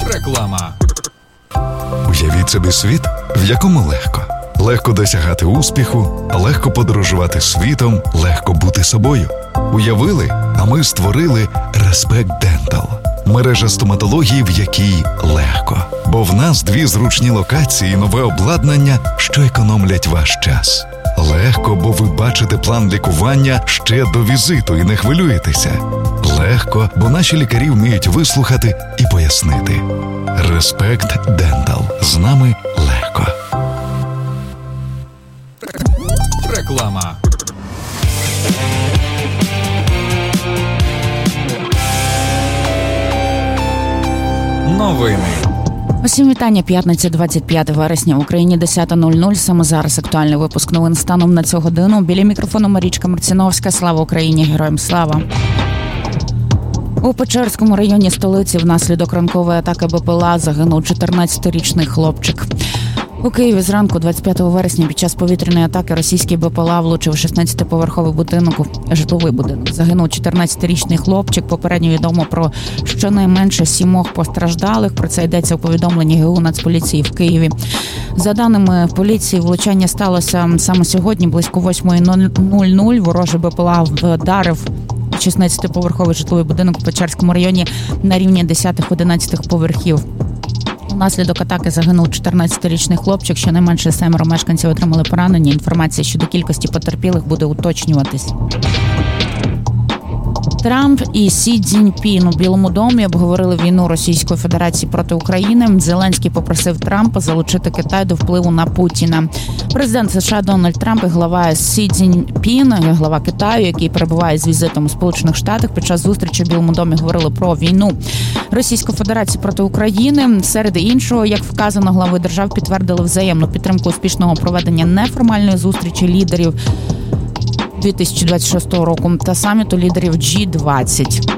Реклама. Уявіть собі світ, в якому легко досягати успіху, легко подорожувати світом, легко бути собою. Уявили, а ми створили Respect Dental. Мережа стоматології, в якій легко. Бо в нас 2 зручні локації і нове обладнання, що економлять ваш час. Легко, бо ви бачите план лікування ще до візиту і не хвилюєтеся. Легко, бо наші лікарі вміють вислухати і пояснити. Respect Dental. З нами легко. Реклама. Новини. Усім вітання. П'ятниця, 25 вересня. В Україні 10:00. Саме зараз актуальний випуск новин станом на цю годину. Біля мікрофону Марічка Марціновська. Слава Україні! Героям слава! У Печерському районі столиці внаслідок ранкової атаки БПЛА загинув 14-річний хлопчик. У Києві зранку 25 вересня під час повітряної атаки російський БПЛА влучив 16-поверховий житловий будинок. Загинув 14-річний хлопчик. Попередньо відомо про щонайменше 7 постраждалих. Про це йдеться у повідомленні ГУ Нацполіції в Києві. За даними поліції, влучання сталося саме сьогодні, близько 8:00. Ворожий БПЛА вдарив 16-поверховий житловий будинок у Печерському районі на рівні 10-11 поверхів. Внаслідок атаки загинув 14-річний хлопчик. Щонайменше 7 мешканців отримали поранення. Інформація щодо кількості потерпілих буде уточнюватись. Трамп і Сі Цзіньпін у Білому домі обговорили війну Російської Федерації проти України. Зеленський попросив Трампа залучити Китай до впливу на Путіна. Президент США Дональд Трамп і глава Сі Цзіньпін, глава Китаю, який перебуває з візитом у Сполучених Штатах, під час зустрічі в Білому домі говорили про війну Російської Федерації проти України. Серед іншого, як вказано, глави держав підтвердили взаємну підтримку успішного проведення неформальної зустрічі лідерів 2026 року та саміту лідерів G20.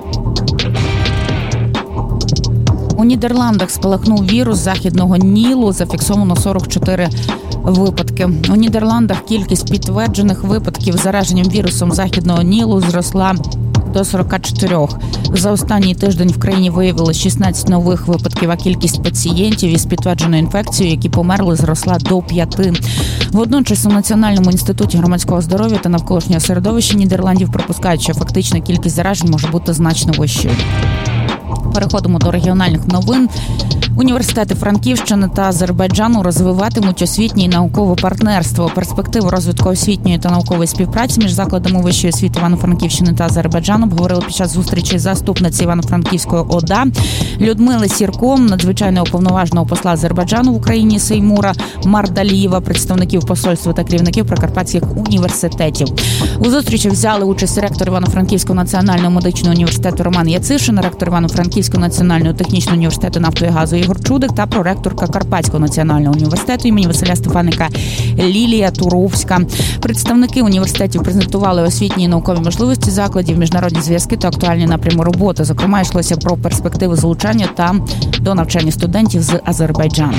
У Нідерландах спалахнув вірус західного Нілу. Зафіксовано 44 випадки. У Нідерландах кількість підтверджених випадків зараженням вірусом західного Нілу зросла до 44. За останній тиждень в країні виявили 16 нових випадків, а кількість пацієнтів із підтвердженою інфекцією, які померли, зросла до 5. Водночас у Національному інституті громадського здоров'я та навколишнього середовища Нідерландів припускають, що фактична кількість заражень може бути значно вищою. Переходимо до регіональних новин. Університети Франківщини та Азербайджану розвиватимуть освітнє і наукове партнерство. Перспективи розвитку освітньої та наукової співпраці між закладами вищої освіти Івано-Франківщини та Азербайджану обговорили під час зустрічі заступниці Івано-Франківської ОДА Людмили Сірко, надзвичайного уповноваженого посла Азербайджану в Україні Сеймура Мардалієва, представників посольства та керівників прикарпатських університетів. У зустрічі взяли участь ректор Івано-Франківського національного медичного університету Роман Яцишин, ректор Івано-Франківського національного технічного університету нафту і газу Ігор Чудик та проректорка Карпатського національного університету імені Василя Стефаника Лілія Туровська. Представники університетів презентували освітні і наукові можливості закладів, міжнародні зв'язки та актуальні напрями роботи. Зокрема, йшлося про перспективи залучання та до навчання студентів з Азербайджану.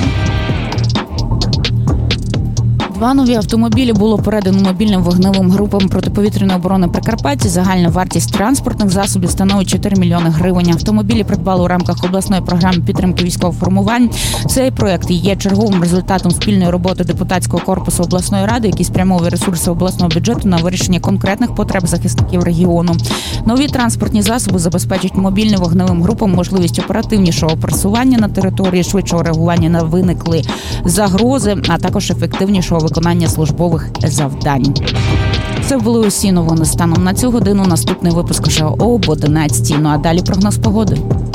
2 нові автомобілі було передано мобільним вогневим групам протиповітряної оборони Прикарпаття. Загальна вартість транспортних засобів становить 4 мільйони гривень. Автомобілі придбали у рамках обласної програми підтримки військових формувань. Цей проект є черговим результатом спільної роботи депутатського корпусу обласної ради, який спрямовує ресурси обласного бюджету на вирішення конкретних потреб захисників регіону. Нові транспортні засоби забезпечать мобільним вогневим групам можливість оперативнішого пересування на території, швидшого реагування на виниклі загрози, а також ефективнішого виконання службових завдань. Це були усі новини станом на цю годину. Наступний випуск вже об 11. Ну а далі прогноз погоди.